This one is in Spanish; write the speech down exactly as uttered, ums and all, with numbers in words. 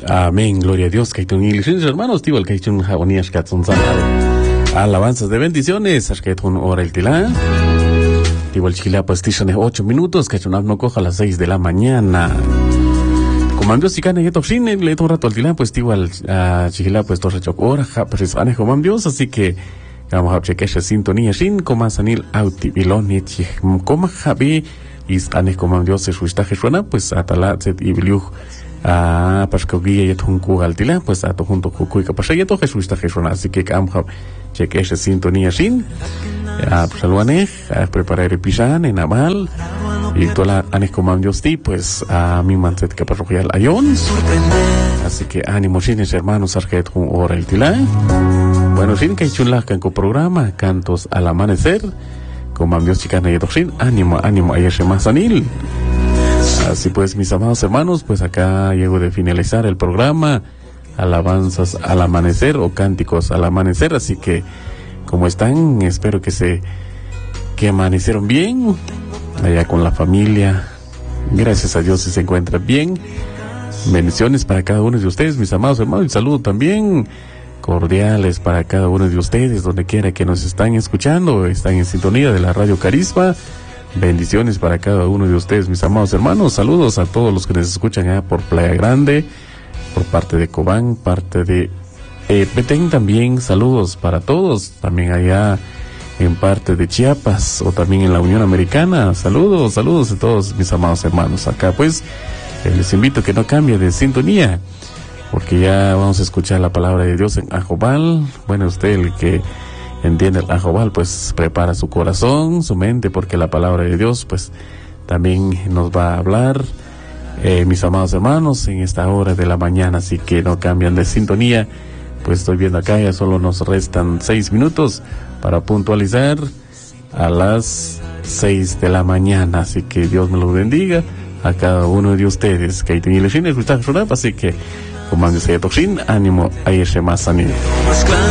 Amén, gloria a Dios. Kaitun Iglesias, hermanos, tío, el Kaitun Jabonías Katsun alabanzas de bendiciones, Ashketun Ora el Tilá. Tío, el Chile, pues, tiene ocho minutos, Kaitun no coja a las seis de la mañana. Comando si cana yeto shine le to rato al Tilá, pues, tío, al Chile, pues, torre chocora, pues, ane comandios, así que vamos a chequear esa sintonía sin coma sanil auti biloni coma jabi is ane comandios se suista jesuana, pues, atala set ibliu a pascoguía y tunku altila, pues a to junto cucuy capaz y to Jesús está Jesús, así que vamos a chequear esa sintonía sin a salvanej a preparar el pisan en amal y toda la anes comandos ti, pues a mi manset capaz royal ayon, así que ánimo sin hermanos arquet un hora el tila. Bueno, sin que chula can co programa cantos al amanecer comandos chicana y sin ánimo ánimo ayer se más anil. Así pues, mis amados hermanos, pues acá llego de finalizar el programa Alabanzas al Amanecer o Cánticos al Amanecer, así que como están, espero que se que amanecieron bien allá con la familia. Gracias a Dios si se encuentran bien. Bendiciones para cada uno de ustedes, mis amados hermanos, y saludos también cordiales para cada uno de ustedes, donde quiera que nos están escuchando, están en sintonía de la Radio Carisma. Bendiciones para cada uno de ustedes, mis amados hermanos. Saludos a todos los que nos escuchan allá por Playa Grande, por parte de Cobán, parte de eh, Petén también. Saludos para todos, también allá en parte de Chiapas o también en la Unión Americana. Saludos, saludos a todos mis amados hermanos. Acá pues eh, les invito a que no cambien de sintonía, porque ya vamos a escuchar la palabra de Dios en Ajobal. Bueno, usted el que entiende el Ajobal, pues prepara su corazón, su mente, porque la palabra de Dios pues también nos va a hablar, eh, mis amados hermanos, en esta hora de la mañana, así que no cambian de sintonía. Pues estoy viendo acá, ya solo nos restan seis minutos para puntualizar a las seis de la mañana, así que Dios me los bendiga a cada uno de ustedes, que hay tenido así que, como antes de toxin, ánimo a irse más ánimo.